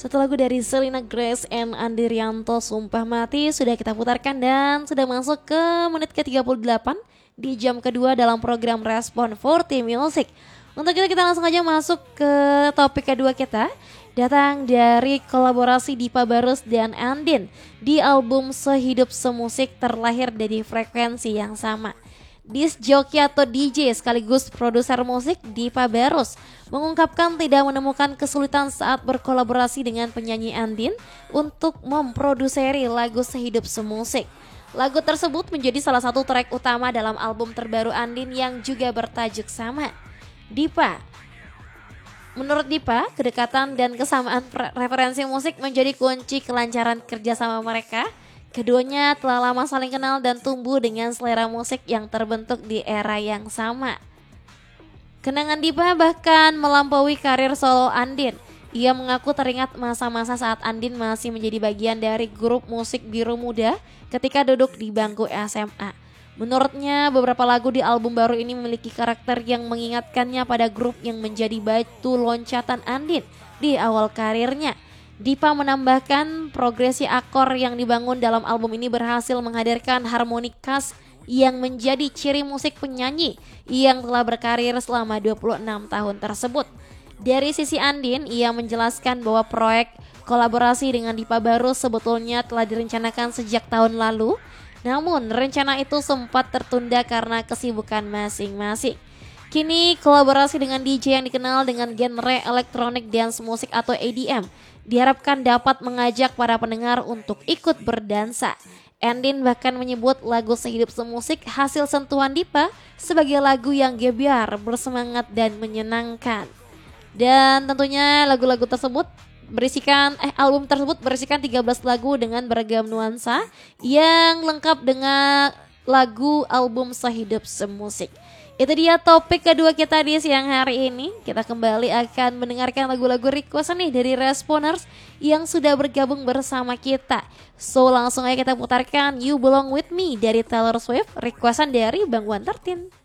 Satu lagu dari Selena Grace and Andi Rianto, Sumpah Mati, sudah kita putarkan dan sudah masuk ke menit ke-38 di jam kedua dalam program Respon 40 Music. Untuk itu kita langsung aja masuk ke topik kedua kita. Datang dari kolaborasi Dipa Barus dan Andin di album Sehidup Semusik terlahir dari frekuensi yang sama. Disc jockey atau DJ sekaligus produser musik Dipa Barus mengungkapkan tidak menemukan kesulitan saat berkolaborasi dengan penyanyi Andin untuk memproduseri lagu Sehidup Semusik. Lagu tersebut menjadi salah satu track utama dalam album terbaru Andin yang juga bertajuk sama. Menurut Dipa, kedekatan dan kesamaan referensi musik menjadi kunci kelancaran kerjasama mereka. Keduanya telah lama saling kenal dan tumbuh dengan selera musik yang terbentuk di era yang sama. Kenangan Dipa bahkan melampaui karir solo Andin. Ia mengaku teringat masa-masa saat Andin masih menjadi bagian dari grup musik Biru Muda ketika duduk di bangku SMA. Menurutnya, beberapa lagu di album baru ini memiliki karakter yang mengingatkannya pada grup yang menjadi batu loncatan Andin di awal karirnya. Dipa menambahkan progresi akor yang dibangun dalam album ini berhasil menghadirkan harmoni khas yang menjadi ciri musik penyanyi yang telah berkarir selama 26 tahun tersebut. Dari sisi Andin, ia menjelaskan bahwa proyek kolaborasi dengan Dipa Barus sebetulnya telah direncanakan sejak tahun lalu. Namun rencana itu sempat tertunda karena kesibukan masing-masing. Kini kolaborasi dengan DJ yang dikenal dengan genre electronic dance music atau EDM diharapkan dapat mengajak para pendengar untuk ikut berdansa. Andin bahkan menyebut lagu Sehidup Semusik hasil sentuhan Dipa sebagai lagu yang gebyar, bersemangat dan menyenangkan. Dan tentunya album tersebut berisikan 13 lagu dengan beragam nuansa yang lengkap dengan lagu album Sehidup Semusik. Itu dia topik kedua kita di siang hari ini. Kita kembali akan mendengarkan lagu-lagu request nih dari Responers yang sudah bergabung bersama kita. So langsung aja kita putarkan You Belong With Me dari Taylor Swift, requestan dari Bang Wan Tertin.